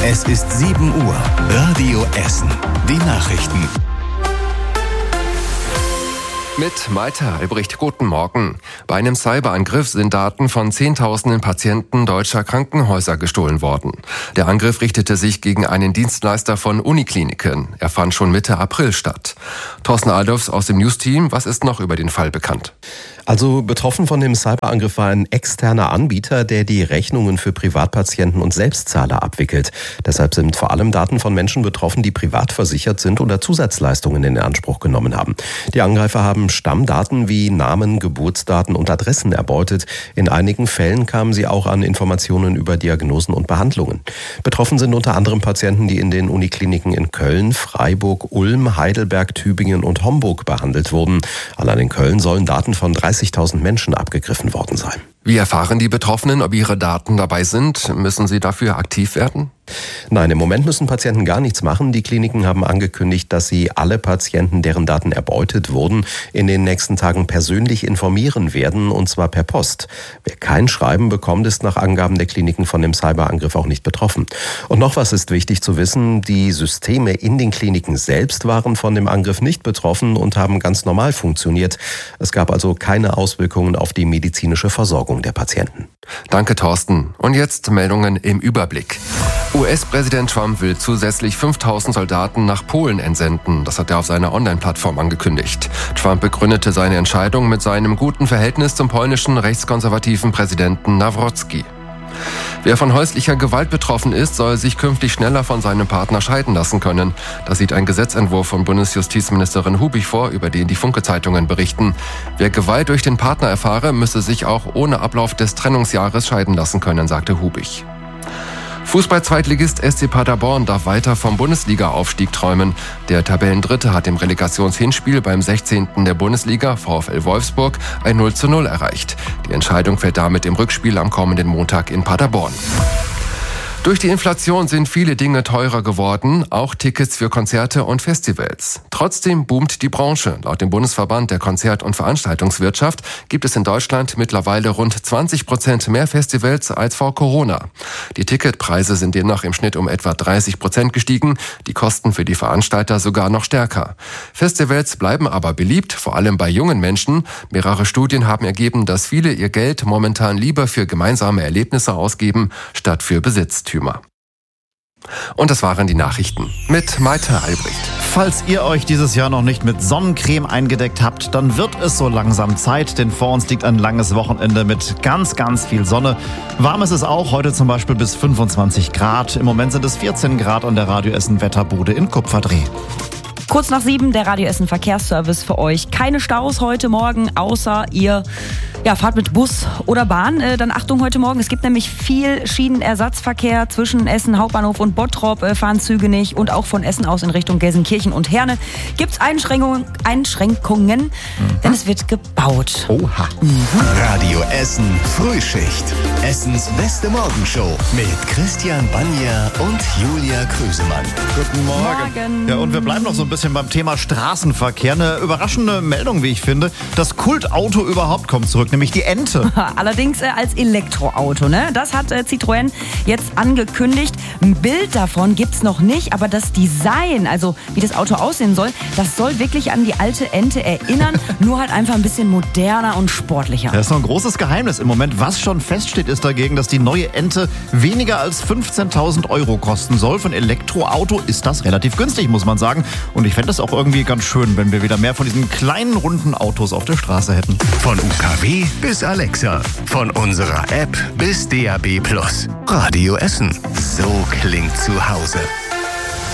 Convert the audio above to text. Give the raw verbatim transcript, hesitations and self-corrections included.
Es ist sieben Uhr. Radio Essen. Die Nachrichten. Mit Malte Albrecht, guten Morgen. Bei einem Cyberangriff sind Daten von Zehntausenden Patienten deutscher Krankenhäuser gestohlen worden. Der Angriff richtete sich gegen einen Dienstleister von Unikliniken. Er fand schon Mitte April statt. Thorsten Aldofs aus dem News-Team, was ist noch über den Fall bekannt? Also betroffen von dem Cyberangriff war ein externer Anbieter, der die Rechnungen für Privatpatienten und Selbstzahler abwickelt. Deshalb sind vor allem Daten von Menschen betroffen, die privat versichert sind oder Zusatzleistungen in Anspruch genommen haben. Die Angreifer haben Stammdaten wie Namen, Geburtsdaten und Adressen erbeutet. In einigen Fällen kamen sie auch an Informationen über Diagnosen und Behandlungen. Betroffen sind unter anderem Patienten, die in den Unikliniken in Köln, Freiburg, Ulm, Heidelberg, Tübingen und Homburg behandelt wurden. Allein in Köln sollen Daten von dreißigtausend Menschen abgegriffen worden sein. Wie erfahren die Betroffenen, ob ihre Daten dabei sind? Müssen sie dafür aktiv werden? Nein, im Moment müssen Patienten gar nichts machen. Die Kliniken haben angekündigt, dass sie alle Patienten, deren Daten erbeutet wurden, in den nächsten Tagen persönlich informieren werden, und zwar per Post. Wer kein Schreiben bekommt, ist nach Angaben der Kliniken von dem Cyberangriff auch nicht betroffen. Und noch was ist wichtig zu wissen: Die Systeme in den Kliniken selbst waren von dem Angriff nicht betroffen und haben ganz normal funktioniert. Es gab also keine Auswirkungen auf die medizinische Versorgung der Patienten. Danke, Thorsten. Und jetzt Meldungen im Überblick. U S-Präsident Trump will zusätzlich fünftausend Soldaten nach Polen entsenden. Das hat er auf seiner Online-Plattform angekündigt. Trump begründete seine Entscheidung mit seinem guten Verhältnis zum polnischen rechtskonservativen Präsidenten Nawrocki. Wer von häuslicher Gewalt betroffen ist, soll sich künftig schneller von seinem Partner scheiden lassen können. Das sieht ein Gesetzentwurf von Bundesjustizministerin Hubich vor, über den die Funke-Zeitungen berichten. Wer Gewalt durch den Partner erfahre, müsse sich auch ohne Ablauf des Trennungsjahres scheiden lassen können, sagte Hubich. Fußball-Zweitligist S C Paderborn darf weiter vom Bundesliga-Aufstieg träumen. Der Tabellendritte hat im Relegationshinspiel beim sechzehnten der Bundesliga, VfL Wolfsburg, ein null zu null erreicht. Die Entscheidung fällt damit im Rückspiel am kommenden Montag in Paderborn. Durch die Inflation sind viele Dinge teurer geworden, auch Tickets für Konzerte und Festivals. Trotzdem boomt die Branche. Laut dem Bundesverband der Konzert- und Veranstaltungswirtschaft gibt es in Deutschland mittlerweile rund zwanzig Prozent mehr Festivals als vor Corona. Die Ticketpreise sind demnach im Schnitt um etwa dreißig Prozent gestiegen, die Kosten für die Veranstalter sogar noch stärker. Festivals bleiben aber beliebt, vor allem bei jungen Menschen. Mehrere Studien haben ergeben, dass viele ihr Geld momentan lieber für gemeinsame Erlebnisse ausgeben, statt für Besitz. Und das waren die Nachrichten mit Malte Albrecht. Falls ihr euch dieses Jahr noch nicht mit Sonnencreme eingedeckt habt, dann wird es so langsam Zeit, denn vor uns liegt ein langes Wochenende mit ganz, ganz viel Sonne. Warm ist es auch, heute zum Beispiel bis fünfundzwanzig Grad. Im Moment sind es vierzehn Grad an der Radio Essen Wetterbude in Kupferdreh. Kurz nach sieben, der Radio Essen Verkehrsservice für euch. Keine Staus heute Morgen, außer ihr ja, fahrt mit Bus oder Bahn. Äh, dann Achtung heute Morgen, es gibt nämlich viel Schienenersatzverkehr zwischen Essen Hauptbahnhof und Bottrop. Äh, fahren Züge nicht, und auch von Essen aus in Richtung Gelsenkirchen und Herne gibt es Einschränkungen, Einschränkungen mhm. denn es wird gebaut. Oha. Mhm. Radio Essen Frühschicht. Essens beste Morgenshow mit Christian Banja und Julia Krüsemann. Guten Morgen. Morgen. Ja, und wir bleiben noch so ein bisschen beim Thema Straßenverkehr. Eine überraschende Meldung, wie ich finde. Das Kultauto überhaupt kommt zurück, nämlich die Ente. Allerdings äh, als Elektroauto, ne? Das hat äh, Citroën jetzt angekündigt. Ein Bild davon gibt's noch nicht, aber das Design, also wie das Auto aussehen soll, das soll wirklich an die alte Ente erinnern, nur halt einfach ein bisschen moderner und sportlicher. Das ist noch ein großes Geheimnis im Moment. Was schon feststeht, ist dagegen, dass die neue Ente weniger als fünfzehntausend Euro kosten soll. Für ein Elektroauto ist das relativ günstig, muss man sagen. Und ich fände das auch irgendwie ganz schön, wenn wir wieder mehr von diesen kleinen, runden Autos auf der Straße hätten. Von U K W bis Alexa. Von unserer App bis D A B Plus. Radio Essen. So klingt zu Hause.